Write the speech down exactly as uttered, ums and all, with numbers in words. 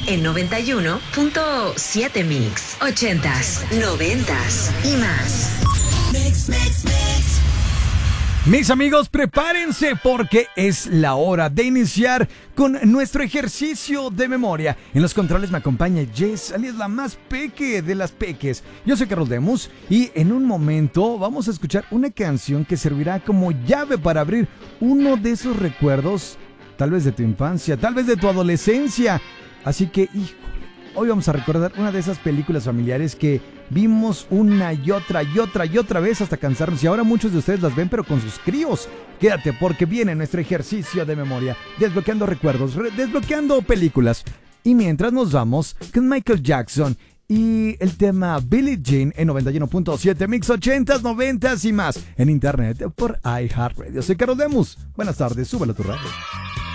en noventa y uno punto siete Mix. Ochentas, noventas y más. Mix, mix, mix. Mis amigos, prepárense porque es la hora de iniciar con nuestro ejercicio de memoria. En los controles me acompaña Jess, alias la más peque de las peques. Yo soy Carlos Lemus y en un momento vamos a escuchar una canción que servirá como llave para abrir uno de esos recuerdos, tal vez de tu infancia, tal vez de tu adolescencia. Así que, híjole, hoy vamos a recordar una de esas películas familiares que vimos una y otra y otra y otra vez hasta cansarnos. Y ahora muchos de ustedes las ven, pero con sus críos. Quédate porque viene nuestro ejercicio de memoria, desbloqueando recuerdos, re- desbloqueando películas. Y mientras nos vamos con Michael Jackson y el tema Billie Jean en noventa y uno punto siete Mix, ochentas, noventas y más en internet por iHeartRadio. Soy Carlos Lemus. Buenas tardes, súbelo a tu radio.